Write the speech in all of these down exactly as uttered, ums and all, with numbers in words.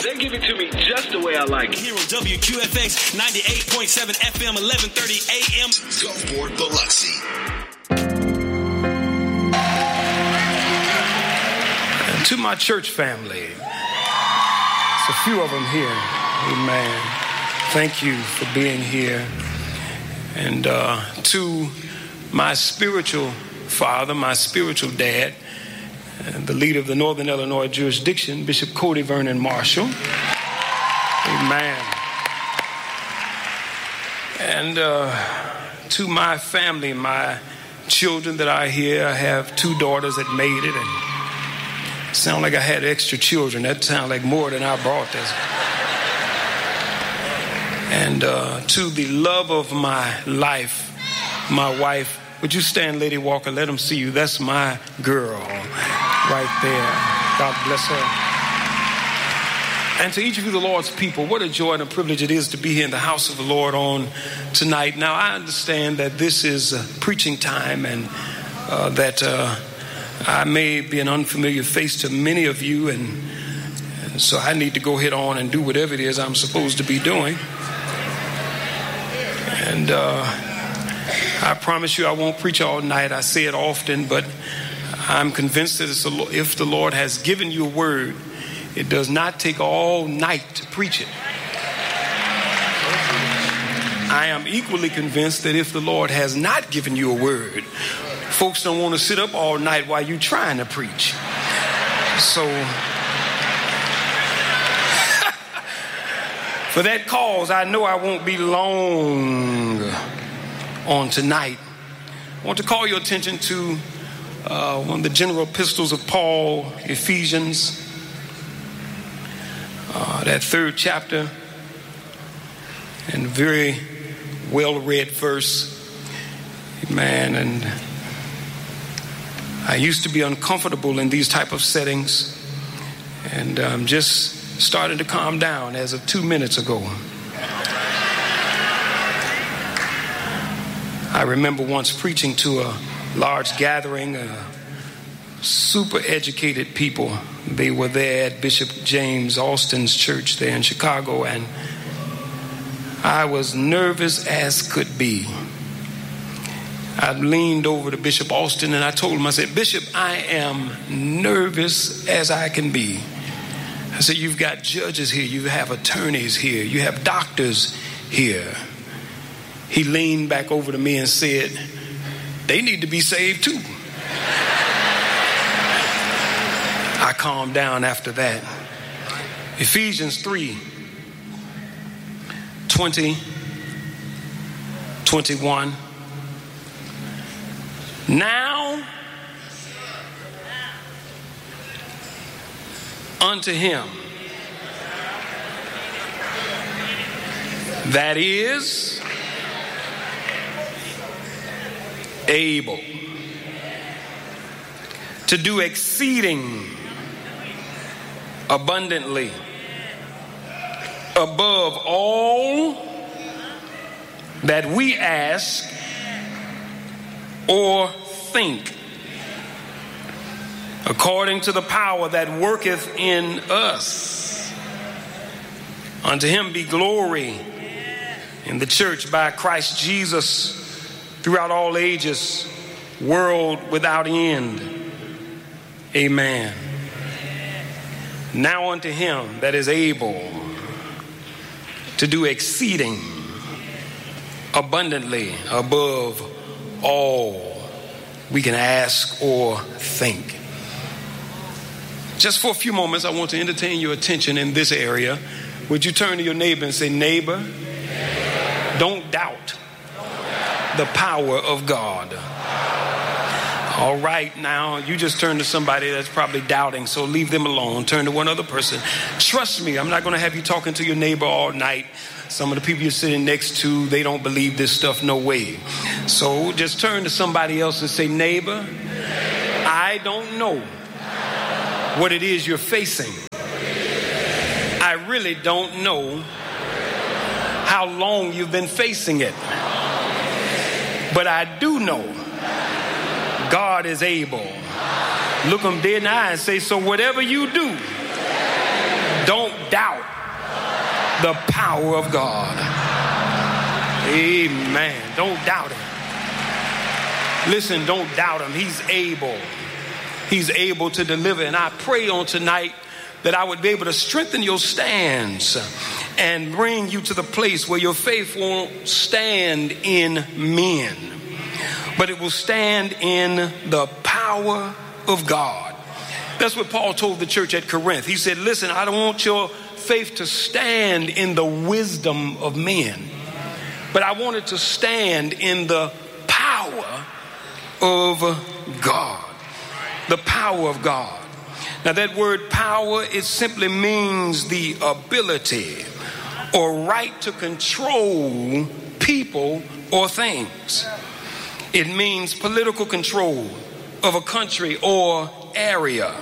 They give it to me just the way I like it. Here on W Q F X ninety-eight point seven F M, eleven thirty A M. Gulfport, Biloxi. And to my church family, there's a few of them here. Amen. Thank you for being here. And uh, to my spiritual father, my spiritual dad, and the leader of the Northern Illinois jurisdiction, Bishop Cody Vernon Marshall. Amen. And uh, to my family, my children that are here, I have two daughters that made it, and it sound like I had extra children. That sounds like more than I brought. This. And uh, to the love of my life, my wife. Would you stand, Lady Walker? Let them see you. That's my girl right there. God bless her. And to each of you, the Lord's people, what a joy and a privilege it is to be here in the house of the Lord on tonight. Now, I understand that this is uh, preaching time, and uh, that uh, I may be an unfamiliar face to many of you, and, and so I need to go ahead on and do whatever it is I'm supposed to be doing. And uh, I promise you I won't preach all night. I say it often, but I'm convinced that it's a, if the Lord has given you a word, it does not take all night to preach it. I am equally convinced that if the Lord has not given you a word, folks don't want to sit up all night while you're trying to preach. So, for that cause, I know I won't be long on tonight. I want to call your attention to uh, one of the general epistles of Paul, Ephesians, uh, that third chapter, and very well-read verse. Amen. And I used to be uncomfortable in these type of settings, and I'm just starting to calm down as of two minutes ago. I remember once preaching to a large gathering, uh, super educated people. They were there at Bishop James Austin's church there in Chicago, and I was nervous as could be. I leaned over to Bishop Austin and I told him, I said, Bishop, I am nervous as I can be. I said, you've got judges here, you have attorneys here, you have doctors here. He leaned back over to me and said, they need to be saved too. I calmed down after that. Ephesians three, twenty, twenty-one. Now unto him that is able to do exceeding abundantly above all that we ask or think, according to the power that worketh in us. Unto him be glory in the church by Christ Jesus throughout all ages, world without end. Amen. Now unto him that is able to do exceeding abundantly above all we can ask or think. Just for a few moments, I want to entertain your attention in this area. Would you turn to your neighbor and say, neighbor, don't doubt the power of God. All right, now you just turn to somebody that's probably doubting, so leave them alone. Turn to one other person. Trust me, I'm not going to have you talking to your neighbor all night. Some of the people you're sitting next to, they don't believe this stuff, no way. So just turn to somebody else and say, neighbor, I don't know what it is you're facing. I really don't know how long you've been facing it. But I do know God is able. Look them dead in the eye and say, so whatever you do, Don't doubt the power of God. Amen. Don't doubt him. Listen, don't doubt him. He's able. He's able to deliver. And I pray on tonight that I would be able to strengthen your stands and bring you to the place where your faith won't stand in men, but it will stand in the power of God. That's what Paul told the church at Corinth. He said, listen, I don't want your faith to stand in the wisdom of men, but I want it to stand in the power of God. The power of God. Now that word power, it simply means the ability or right to control people or things. It means political control of a country or area.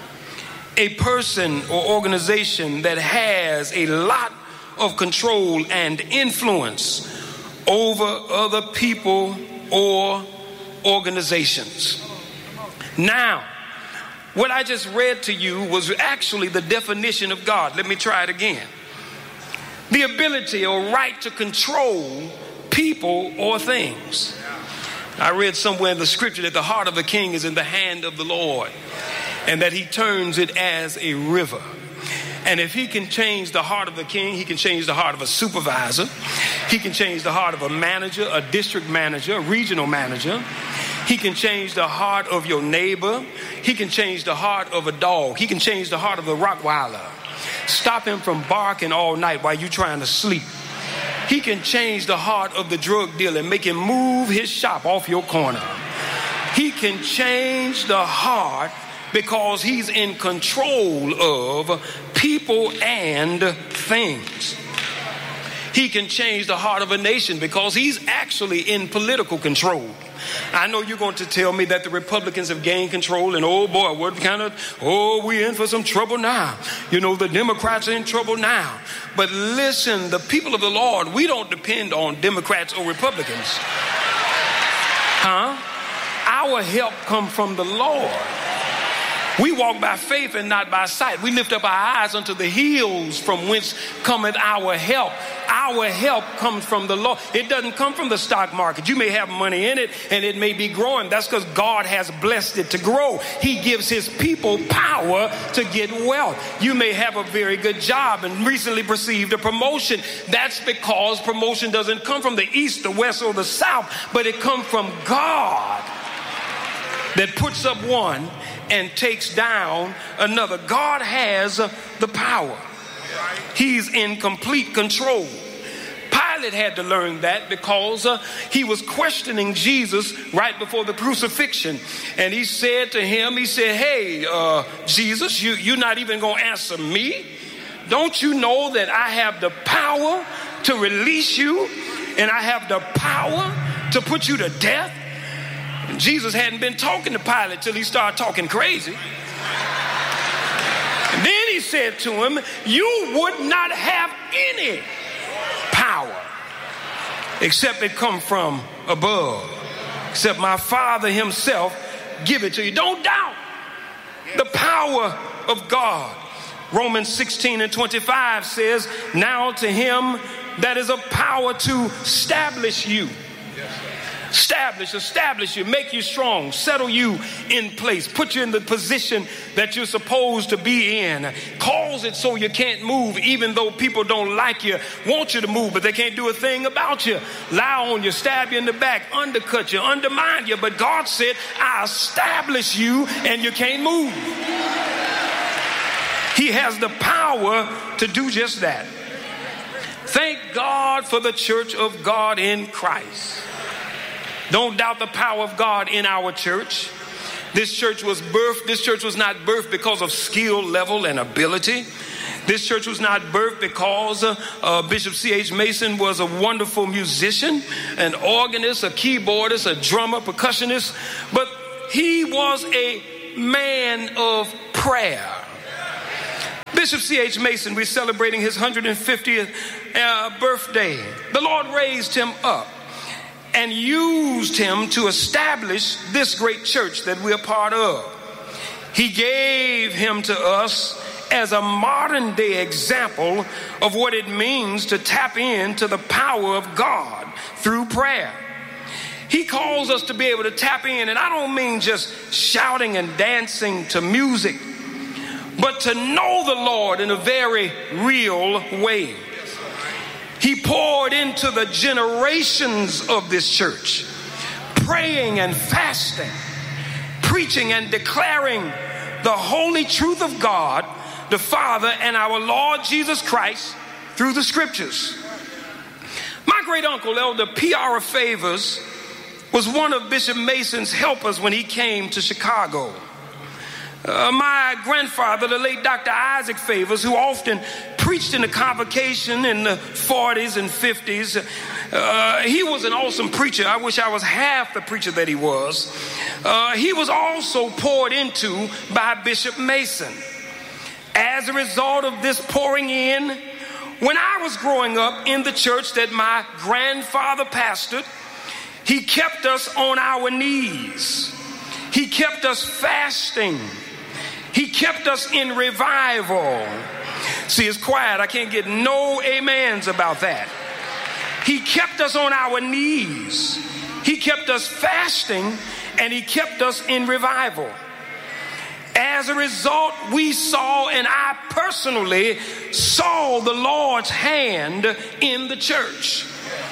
A person or organization that has a lot of control and influence over other people or organizations. Now, what I just read to you was actually the definition of God. Let me try it again. The ability or right to control people or things. I read somewhere in the scripture that the heart of the king is in the hand of the Lord, and that he turns it as a river. And if he can change the heart of the king, he can change the heart of a supervisor. He can change the heart of a manager, a district manager, a regional manager. He can change the heart of your neighbor. He can change the heart of a dog. He can change the heart of a Rottweiler. Stop him from barking all night while you're trying to sleep. He can change the heart of the drug dealer and make him move his shop off your corner. He can change the heart because he's in control of people and things. He can change the heart of a nation because he's actually in political control. I know you're going to tell me that the Republicans have gained control, and oh boy, what kind of, oh, we're in for some trouble now. You know, the Democrats are in trouble now. But listen, the people of the Lord, we don't depend on Democrats or Republicans. Huh? Our help comes from the Lord. We walk by faith and not by sight. We lift up our eyes unto the hills from whence cometh our help. Our help comes from the Lord. It doesn't come from the stock market. You may have money in it and it may be growing. That's because God has blessed it to grow. He gives his people power to get wealth. You may have a very good job and recently received a promotion. That's because promotion doesn't come from the east, the west, or the south, but it comes from God that puts up one and takes down another. God has uh, the power. He's in complete control. Pilate had to learn that because uh, he was questioning Jesus right before the crucifixion. And he said to him, he said, hey, uh, Jesus, you, you're not even going to answer me? Don't you know that I have the power to release you and I have the power to put you to death? And Jesus hadn't been talking to Pilate till he started talking crazy. And then he said to him, you would not have any power except it come from above, except my Father himself give it to you. Don't doubt the power of God. Romans sixteen and twenty-five says, now to him that is a power to establish you. Establish, establish you, make you strong, settle you in place, put you in the position that you're supposed to be in, cause it so you can't move even though people don't like you, want you to move, but they can't do a thing about you, lie on you, stab you in the back, undercut you, undermine you, but God said, I establish you and you can't move. He has the power to do just that. Thank God for the church of God in Christ. Don't doubt the power of God in our church. This church was birthed. This church was not birthed because of skill level and ability. This church was not birthed because uh, uh, Bishop C H Mason was a wonderful musician, an organist, a keyboardist, a drummer, percussionist, but he was a man of prayer. Bishop C H Mason, we're celebrating his one hundred fiftieth uh, birthday. The Lord raised him up and used him to establish this great church that we're part of. He gave him to us as a modern day example of what it means to tap into the power of God through prayer. He calls us to be able to tap in, and I don't mean just shouting and dancing to music, but to know the Lord in a very real way. He poured into the generations of this church, praying and fasting, preaching and declaring the holy truth of God, the Father, and our Lord Jesus Christ through the scriptures. My great uncle, Elder P R Favors, was one of Bishop Mason's helpers when he came to Chicago. Uh, my grandfather, the late Doctor Isaac Favors, who often preached in the convocation in the forties and fifties, uh, he was an awesome preacher. I wish I was half the preacher that he was. Uh, he was also poured into by Bishop Mason. As a result of this pouring in, when I was growing up in the church that my grandfather pastored, he kept us on our knees. He kept us fasting. He kept us in revival. See, it's quiet. I can't get no amens about that. He kept us on our knees. He kept us fasting, and he kept us in revival. As a result, we saw, and I personally saw, the Lord's hand in the church.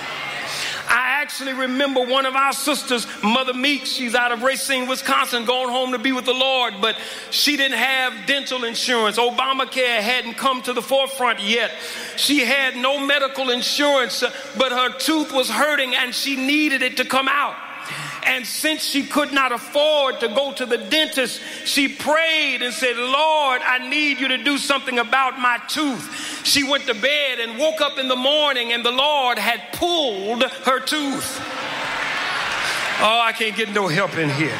I actually remember one of our sisters, Mother Meeks, she's out of Racine, Wisconsin, going home to be with the Lord, but she didn't have dental insurance. Obamacare hadn't come to the forefront yet. She had no medical insurance, but her tooth was hurting and she needed it to come out. And since she could not afford to go to the dentist, she prayed and said, Lord, I need you to do something about my tooth. She went to bed and woke up in the morning and the Lord had pulled her tooth. Oh, I can't get no help in here.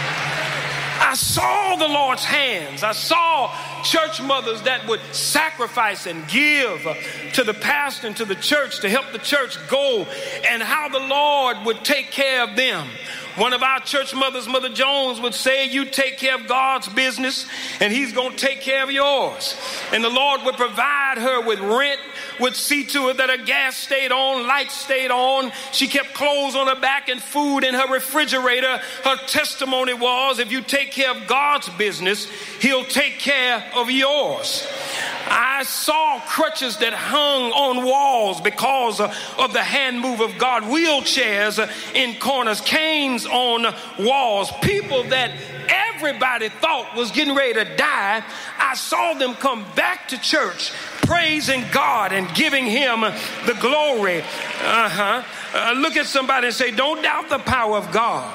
I saw the Lord's hands. I saw church mothers that would sacrifice and give to the pastor and to the church to help the church go, and how the Lord would take care of them. One of our church mothers, Mother Jones, would say, you take care of God's business and he's going to take care of yours. And the Lord would provide her with rent, would see to it that her gas stayed on, lights stayed on. She kept clothes on her back and food in her refrigerator. Her testimony was, if you take care of God's business, he'll take care of yours. I saw crutches that hung on walls because of the hand move of God, wheelchairs in corners, canes on walls, people that everybody thought was getting ready to die. I saw them come back to church praising God and giving him the glory. Uh-huh. Uh, look at somebody and say, don't doubt the power of God.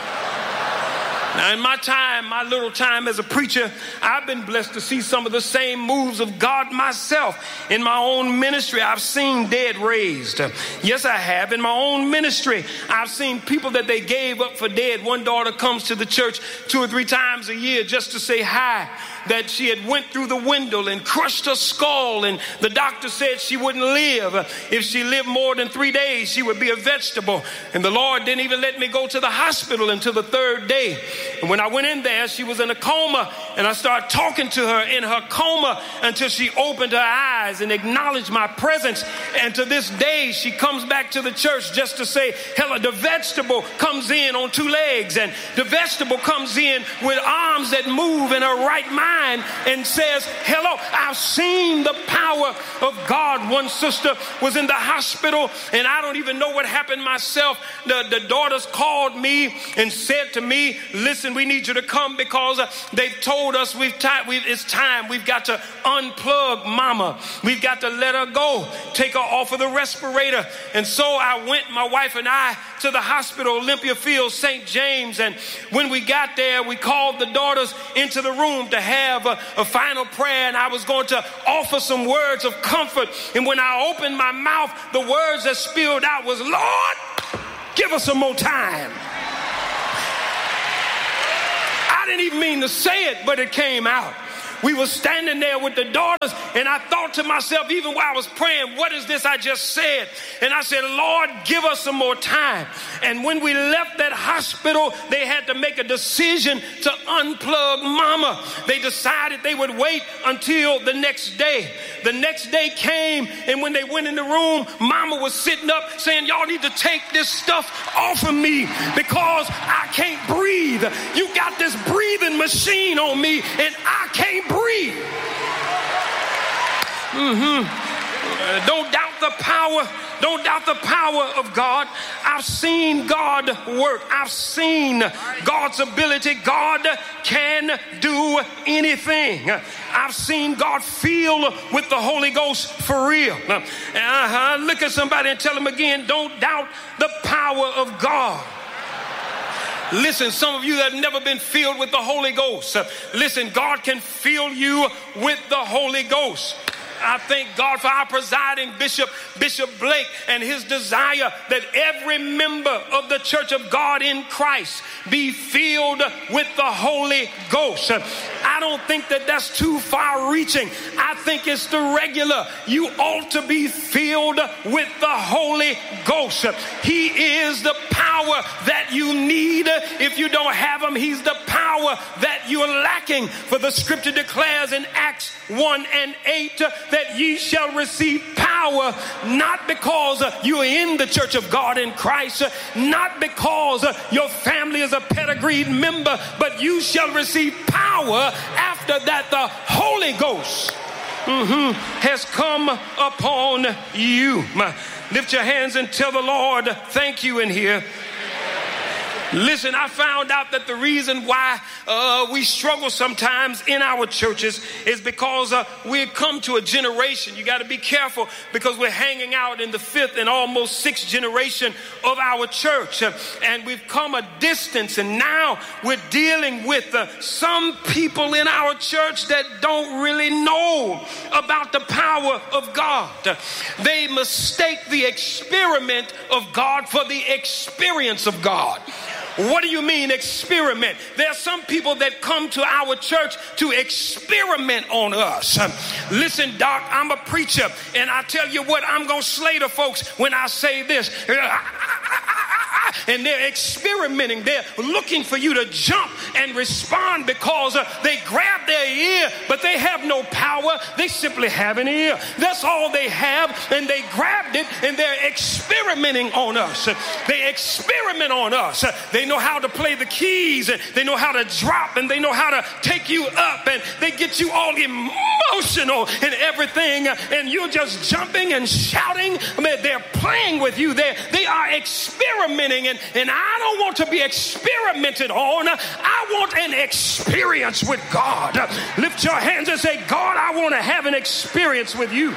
Now, in my time, my little time as a preacher, I've been blessed to see some of the same moves of God myself. In my own ministry, I've seen dead raised. Yes, I have. In my own ministry, I've seen people that they gave up for dead. One daughter comes to the church two or three times a year just to say hi, that she had went through the window and crushed her skull, and the doctor said she wouldn't live. If she lived more than three days, she would be a vegetable. And the Lord didn't even let me go to the hospital until the third day. And when I went in there, she was in a coma, and I started talking to her in her coma until she opened her eyes and acknowledged my presence. And to this day, she comes back to the church just to say, hello. The vegetable comes in on two legs, and the vegetable comes in with arms that move in her right mind and says, hello, I've seen the power of God. One sister was in the hospital, and I don't even know what happened myself. The, the daughters called me and said to me, listen, we need you to come because uh, they've told us we've t- we've, it's time. We've got to unplug mama. We've got to let her go, take her off of the respirator. And so I went, my wife and I, to the hospital, Olympia Field, Saint James. And when we got there, we called the daughters into the room to have a, a final prayer. And I was going to offer some words of comfort. And when I opened my mouth, the words that spilled out was, Lord, give us some more time. I didn't even mean to say it, but it came out. we were standing there with the daughters, and I thought to myself, even while I was praying, what is this I just said? And I said, Lord, give us some more time. And when we left that hospital, they had to make a decision to unplug Mama. They decided they would wait until the next day. The next day came, and when they went in the room, Mama was sitting up saying, y'all need to take this stuff off of me because I can't breathe. You got this breathing machine on me, and I can't breathe. Mm-hmm. Uh, don't doubt the power. Don't doubt the power of God. I've seen God work. I've seen God's ability. God can do anything. I've seen God fill with the Holy Ghost for real. Uh-huh. Look at somebody and tell them again, don't doubt the power of God. Listen, some of you that have never been filled with the Holy Ghost, listen, God can fill you with the Holy Ghost. I thank God for our presiding bishop, Bishop Blake, and his desire that every member of the Church of God in Christ be filled with the Holy Ghost. I don't think that that's too far reaching. I think it's the regular. You ought to be filled with the Holy Ghost. He is the power that you need. If you don't have him, he's the power that you're lacking. For the scripture declares in Acts one and eight that ye shall receive power, not because you're in the Church of God in Christ, not because your family is a pedigreed member, but you shall receive power after that the Holy Ghost mm-hmm, has come upon you. Lift your hands and tell the Lord, thank you in here. Listen, I found out that the reason why uh, we struggle sometimes in our churches is because uh, we've come to a generation. You got to be careful because we're hanging out in the fifth and almost sixth generation of our church. Uh, and we've come a distance, and now we're dealing with uh, some people in our church that don't really know about the power of God. Uh, they mistake the experiment of God for the experience of God. What do you mean experiment? There are some people that come to our church to experiment on us. Listen, Doc, I'm a preacher, and I tell you what, I'm going to slay the folks when I say this. And they're experimenting. They're looking for you to jump and respond because uh, they grab their ear, but they have no power. They simply have an ear. That's all they have, and they grabbed it, and they're experimenting on us. They experiment on us. They know how to play the keys, and they know how to drop, and they know how to take you up, and they get you all emotional and everything, and you're just jumping and shouting. I mean, they're playing with you. They're, they are experimenting. And, and I don't want to be experimented on. I want an experience with God. Lift your hands and say, God, I want to have an experience with you.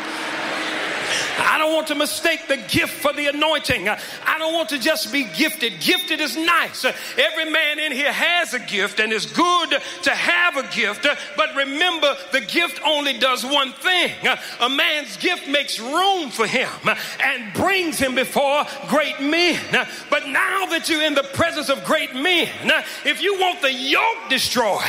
I don't want to mistake the gift for the anointing. I don't want to just be gifted. Gifted is nice. Every man in here has a gift, and it's good to have a gift. But remember, the gift only does one thing. A man's gift makes room for him and brings him before great men. But now that you're in the presence of great men, if you want the yoke destroyed,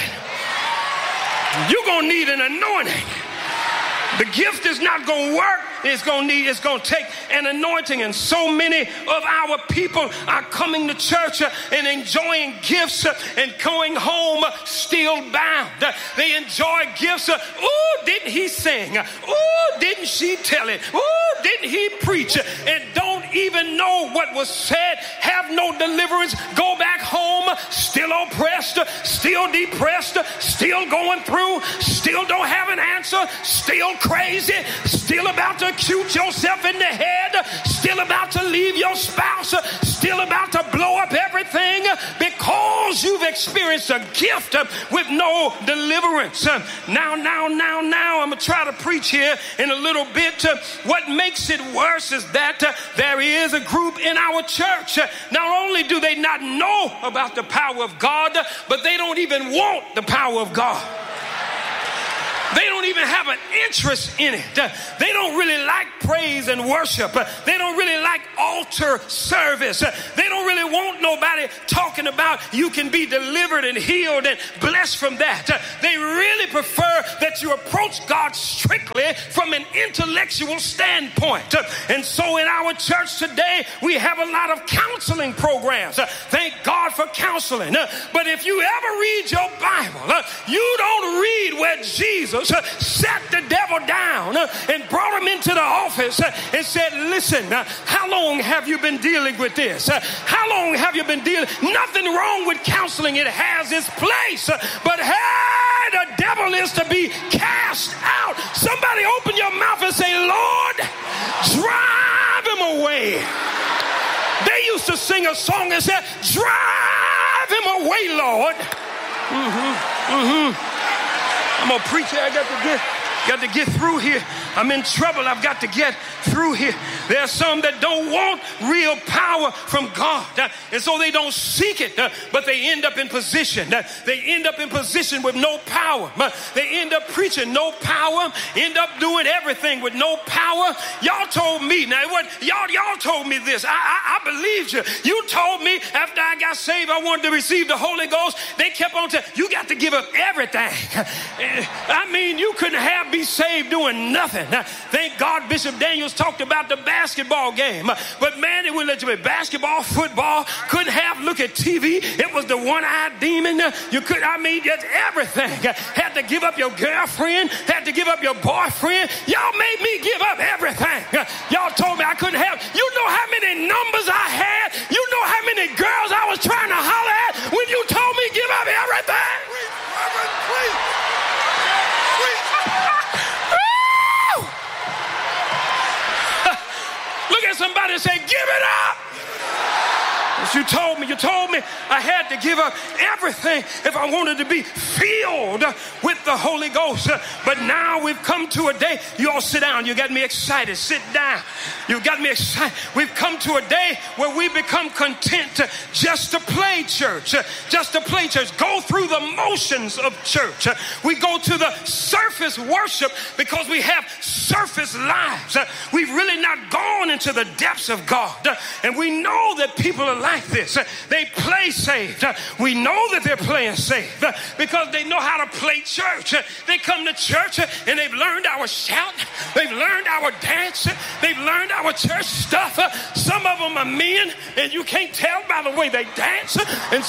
you're going to need an anointing. The gift is not going to work. It's going to need, it's going to take an anointing. And so many of our people are coming to church and enjoying gifts and going home still bound. They enjoy gifts. Ooh, didn't he sing? Ooh, didn't she tell it? Ooh, didn't he preach? And don't even know what was said. Have no deliverance. Go back home still oppressed, still depressed, still going through, still don't have an answer, still crazy, still about to shoot yourself in the head, still about to leave your spouse, still about to blow up everything because you've experienced a gift with no deliverance. Now, now, now, now, I'm going to try to preach here in a little bit. What makes it worse is that there is a group in our church. Not only do they not know about the power of God, but they don't even want the power of God. They don't even have an interest in it. They don't really like praise and worship. They don't really like altar service. They don't really want nobody talking about you can be delivered and healed and blessed from that. They really prefer that you approach God strictly from an intellectual standpoint. And so in our church today, we have a lot of counseling programs. Thank God for counseling. But if you ever read your Bible, you don't read where Jesus sat the devil down and brought him into the office and said, listen, how long have you been dealing with this? How long have you been dealing? Nothing wrong with counseling. It has its place. But hey, the devil is to be cast out. Somebody open your mouth and say, Lord, drive him away. They used to sing a song and said, drive him away, Lord. Mm-hmm, mm-hmm. I'm a preacher. I got to get, got to get through here. I'm in trouble. I've got to get through here. There are some that don't want real power from God. Uh, and so they don't seek it, uh, but they end up in position. Uh, they end up in position with no power. Uh, they end up preaching no power, end up doing everything with no power. Y'all told me, now what, y'all, y'all told me this. I, I, I believed you. You told me after I got saved, I wanted to receive the Holy Ghost. They kept on telling you got to give up everything. I mean, you couldn't have be saved doing nothing. Thank God Bishop Daniels talked about the basketball game. But man, it wouldn't let you play basketball, football, couldn't have look at T V. It was the one-eyed demon. You could, I mean, just everything. Had to give up your girlfriend, had to give up your boyfriend. Y'all made me give up everything. Y'all told me I couldn't have. You know how many numbers I had? You know how many girls I was trying to holler at when you told me give up everything? Please, please. Look at somebody and say, give it up. Yes, you told me, you told me I had to give up everything if I wanted to be filled with the Holy Ghost. But now we've come to a day, you all sit down, you got me excited, sit down. You got me excited. We've come to a day where we become content to just to play church, just to play church, go through the motions of church. We go to the surface worship because we have surface lives. We've really not gone into the depths of God. And we know that people are like this. They play saved. We know that they're playing saved because they know how to play church. They come to church and they've learned our shout. They've learned our dance. They've learned our church stuff. Some of them are men and you can't tell by the way they dance. And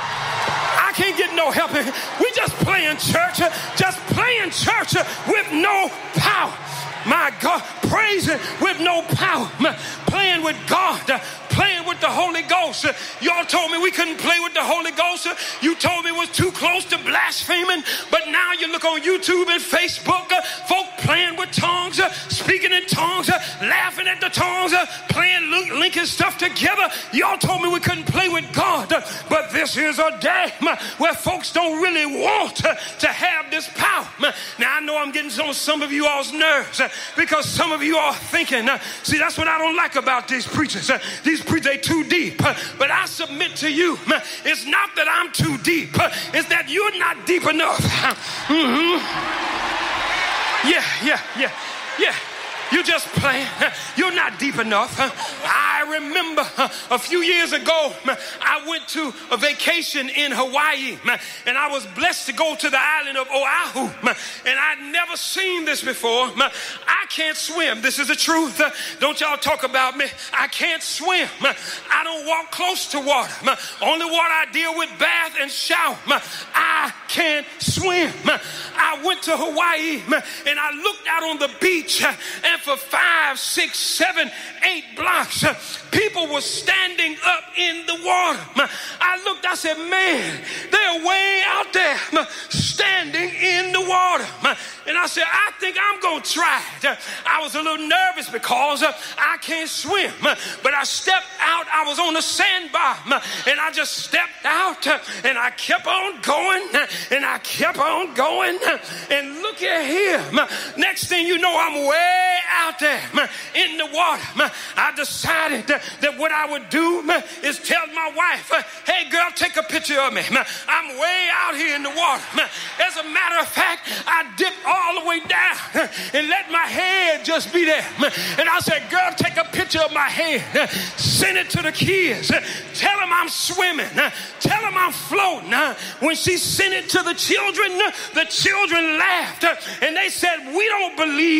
I can't get no help. We just playing church, just playing church with no power. My God, praising with no power, playing with God, playing with the Holy Ghost. Y'all told me we couldn't play with the Holy Ghost. You told me it was too close to blaspheming. But now you look on YouTube and Facebook, folk playing with tongues, speaking in tongues, laughing at the tongues, playing, linking stuff together. Y'all told me we couldn't play with God. But this is a day where folks don't really want to have this power. Now I know I'm getting on some of you all's nerves because some of you are thinking, see, that's what I don't like about these preachers. These preachers, they too deep. But I submit to you, it's not that I'm too deep. It's that you're not deep enough. Mm-hmm. Yeah, yeah, yeah, yeah. You just playing. You're not deep enough. I remember a few years ago, I went to a vacation in Hawaii, and I was blessed to go to the island of Oahu, and I'd never seen this before. I can't swim. This is the truth. Don't y'all talk about me. I can't swim. I don't walk close to water. Only water I deal with, bath and shower. I can't swim. I went to Hawaii, and I looked out on the beach, and for five, six, seven, eight blocks, people were standing up in the water. I looked, I said, man, they're way out there standing in the water. And I said, I think I'm going to try it. I was a little nervous because I can't swim. But I stepped out. I was on the sandbar. And I just stepped out. And I kept on going. And I kept on going. And look at they're here. Next thing you know, I'm way out there in the water. I decided that what I would do is tell my wife, hey girl, take a picture of me. I'm way out here in the water. As a matter of fact, I dipped all the way down and let my head just be there. And I said, girl, take a picture of my head. Send it to the kids. Tell them I'm swimming. Tell them I'm floating. When she sent it to the children, the children laughed and they said, we don't believe